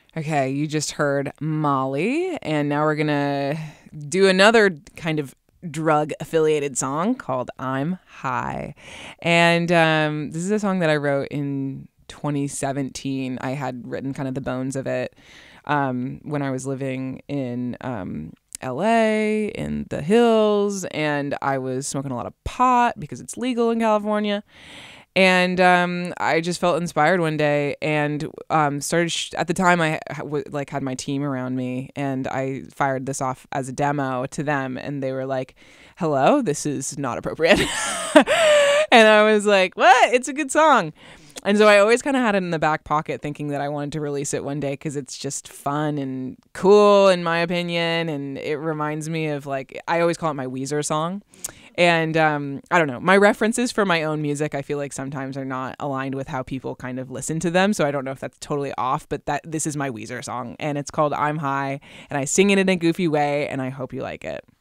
Okay, you just heard Molly, and now we're gonna do another kind of drug affiliated song called I'm High. And this is a song that I wrote in 2017. I had written kind of the bones of it when I was living in LA, in the hills, and I was smoking a lot of pot because it's legal in California. And I just felt inspired one day and started at the time had my team around me, and I fired this off as a demo to them, and they were like, hello, this is not appropriate. And I was like, what? It's a good song. And so I always kind of had it in the back pocket thinking that I wanted to release it one day because it's just fun and cool in my opinion. And it reminds me of I always call it my Weezer song. And I don't know, my references for my own music, I feel like sometimes are not aligned with how people kind of listen to them. So I don't know if that's totally off, but this is my Weezer song, and it's called I'm High, and I sing it in a goofy way, and I hope you like it.